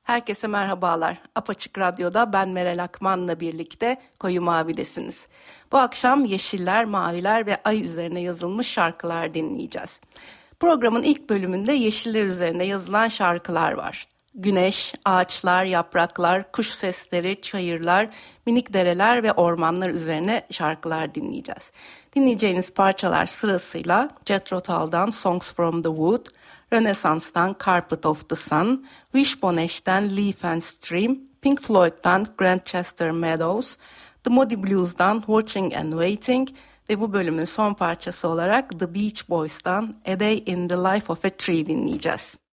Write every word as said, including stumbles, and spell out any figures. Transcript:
Herkese merhabalar. Apaçık Radyo'da ben Meral Akman'la birlikte Koyu Mavi'desiniz. Bu akşam yeşiller, maviler ve ay üzerine yazılmış şarkılar dinleyeceğiz. Programın ilk bölümünde yeşiller üzerine yazılan şarkılar var. Güneş, ağaçlar, yapraklar, kuş sesleri, çayırlar, minik dereler ve ormanlar üzerine şarkılar dinleyeceğiz. Dinleyeceğiniz parçalar sırasıyla Jethro Tull'dan Songs from the Wood, Renaissance'dan Carpet of the Sun, Wishbone Ash'ten Leaf and Stream, Pink Floyd'dan Grantchester Meadows, The Moody Blues'dan Watching and Waiting ve bu bölümün son parçası olarak The Beach Boys'tan A Day in the Life of a Tree dinleyeceğiz.